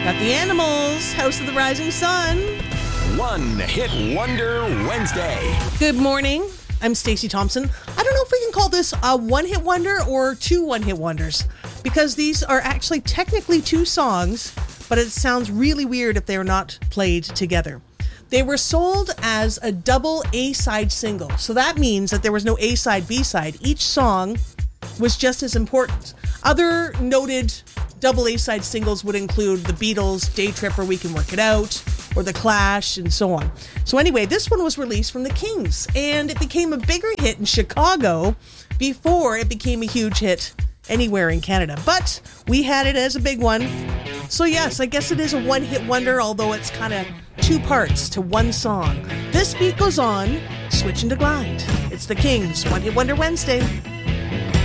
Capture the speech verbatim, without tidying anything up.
Got the Animals, House of the Rising Sun. One Hit Wonder Wednesday. Good morning. I'm Stacey Thompson. I don't know if we can call this a one-hit wonder or two one-hit wonders, because these are actually technically two songs, but it sounds really weird if they are not played together. They were sold as a double A-side single, so that means that there was no A-side, B-side. Each song was just as important. Other noted double A-side singles would include The Beatles' Day Trip or We Can Work It Out, or The Clash, and so on. So anyway, this one was released from the Kings, and it became a bigger hit in Chicago before it became a huge hit anywhere in Canada. But we had it as a big one. So yes, I guess it is a one-hit wonder, although it's kind of two parts to one song. This beat goes on, switching to glide. It's the Kings, One Hit Wonder Wednesday.